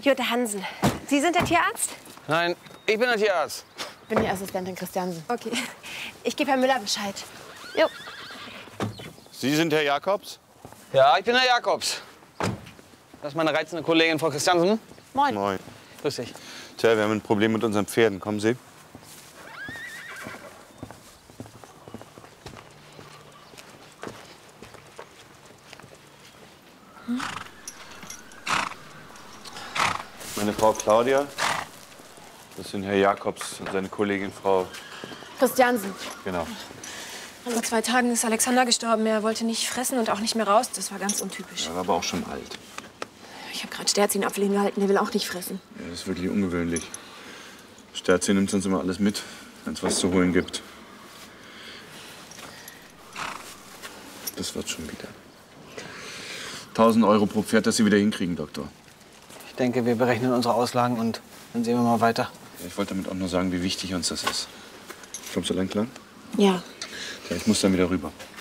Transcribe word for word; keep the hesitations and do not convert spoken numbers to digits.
Jutta Hansen. Sie sind der Tierarzt? Nein, ich bin der Tierarzt. Ich bin die Assistentin Christiansen. Okay. Ich gebe Herrn Müller Bescheid. Jo. Sie sind Herr Jakobs? Ja, ich bin Herr Jakobs. Das ist meine reizende Kollegin, Frau Christiansen. Moin. Moin. Grüß dich. Tja, wir haben ein Problem mit unseren Pferden. Kommen Sie. Hm? Meine Frau Claudia. Das sind Herr Jakobs und seine Kollegin Frau... Christiansen. Genau. Vor zwei Tagen ist Alexander gestorben. Er wollte nicht fressen und auch nicht mehr raus. Das war ganz untypisch. Er war aber auch schon alt. Ich habe gerade Sterzi einen Apfel hingehalten. Der will auch nicht fressen. Ja, das ist wirklich ungewöhnlich. Sterzi nimmt sonst immer alles mit, wenn es was zu holen gibt. Das wird schon wieder. tausend Euro pro Pferd, das Sie wieder hinkriegen, Doktor. Ich denke, wir berechnen unsere Auslagen und dann sehen wir mal weiter. Ich wollte damit auch nur sagen, wie wichtig uns das ist. Kommst du lang klar? Ja. Ja, ich muss dann wieder rüber.